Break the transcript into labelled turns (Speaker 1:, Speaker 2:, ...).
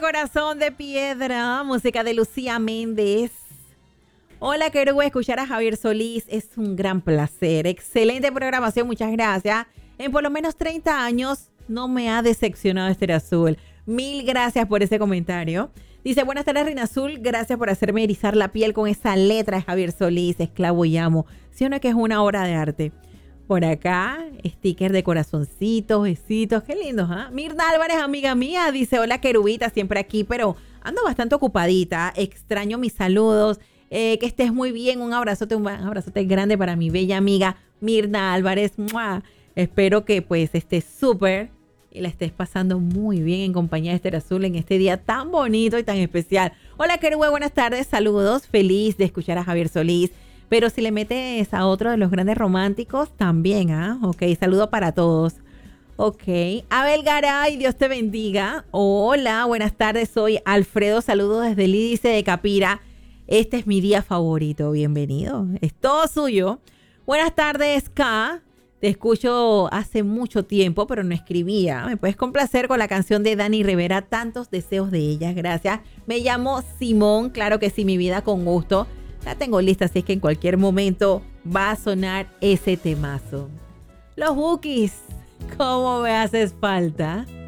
Speaker 1: Corazón de Piedra, música de Lucía Méndez. Hola, quiero escuchar a Javier Solís, es un gran placer. Excelente programación, muchas gracias. En por lo menos 30 años no me ha decepcionado Estéreo Azul. Mil gracias por ese comentario. Dice, buenas tardes, Reina Azul, gracias por hacerme erizar la piel con esa letra de Javier Solís, Esclavo y Amo. ¿Sí o no que es una obra de arte? Por acá, sticker de corazoncitos, besitos, qué lindos, ¿ah? Mirna Álvarez, amiga mía, dice, hola querubita, siempre aquí, pero ando bastante ocupadita, extraño mis saludos, que estés muy bien, un abrazote grande para mi bella amiga Mirna Álvarez. ¡Mua! Espero que pues estés súper y la estés pasando muy bien en compañía de Estéreo Azul en este día tan bonito y tan especial. Hola querubé, buenas tardes, saludos, feliz de escuchar a Javier Solís. Pero si le metes a otro de los grandes románticos, también, ¿ah? Ok, saludo para todos. Ok, Abel Garay, Dios te bendiga. Hola, buenas tardes, soy Alfredo, saludos desde el Lídice de Capira. Este es mi día favorito, bienvenido, es todo suyo. Buenas tardes, K. Te escucho hace mucho tiempo, pero no escribía. Me puedes complacer con la canción de Dani Rivera, Tantos deseos de ella, gracias. Me llamo Simón, claro que sí, mi vida, con gusto. La tengo lista, así es que en cualquier momento va a sonar ese temazo. Los Bukis, ¿cómo me haces falta?